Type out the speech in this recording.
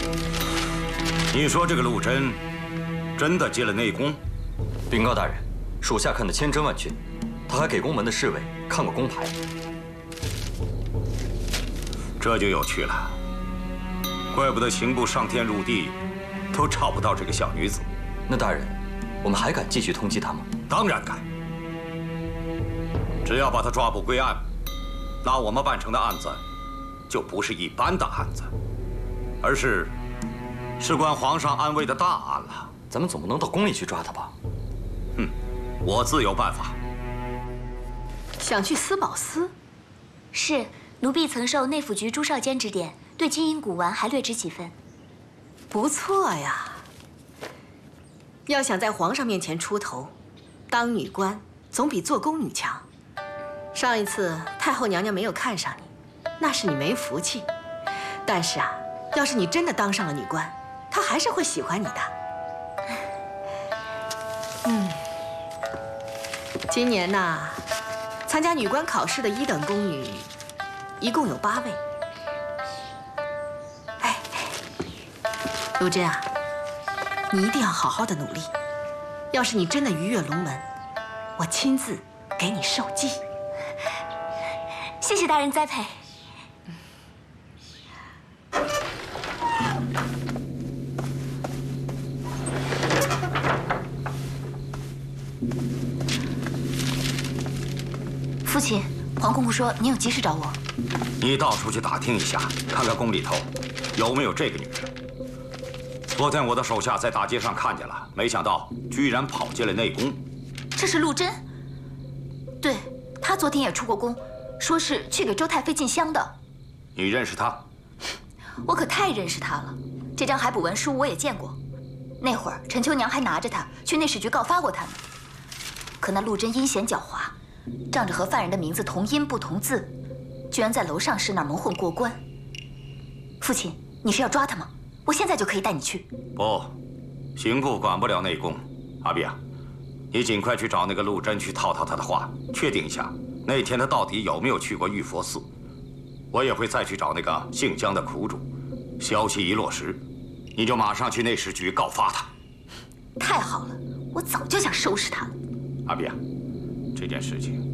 你说这个陆贞真的接了内宫？ 禀告大人，属下看得千真万确，他还给宫门的侍卫看过宫牌。 这就有趣了，怪不得刑部上天入地都找不到这个小女子。 那大人，我们还敢继续通缉她吗？ 当然敢。只要把她抓捕归案，那我们办成的案子就不是一般的案子，而是事关皇上安危的大案了。 咱们总不能到宫里去抓她吧？ 哼，我自有办法。 想去司宝司？ 是，奴婢曾受内府局朱少监指点，对金银古玩还略知几分。 不错呀。要想在皇上面前出头，当女官总比做宫女强。上一次太后娘娘没有看上你，那是你没福气。但是啊，要是你真的当上了女官，她还是会喜欢你的。今年呐，参加女官考试的1等宫女，一共有8位。哎，陆贞啊，你一定要好好的努力。要是你真的鱼跃龙门，我亲自给你授记。 谢谢大人栽培。父亲，黄公公说您有急事找我。 你到处去打听一下，看看宫里头有没有这个女人。昨天我的手下在大街上看见了，没想到居然跑进了内宫。 这是陆贞。对，她昨天也出过宫，说是去给周太妃进香的。 你认识她？ 我可太认识她了，这张海捕文书我也见过。那会儿陈秋娘还拿着它去内史局告发过她呢。可那陆贞阴险狡猾，仗着和犯人的名字同音不同字，居然在楼上室那儿蒙混过关。父亲，你是要抓他吗？我现在就可以带你去。 不，刑部管不了内宫。阿碧啊，你尽快去找那个陆贞去套他的话，确定一下那天他到底有没有去过玉佛寺。我也会再去找那个姓姜的苦主，消息一落实，你就马上去内史局告发他。 太好了，我早就想收拾他了。 阿碧啊，这件事情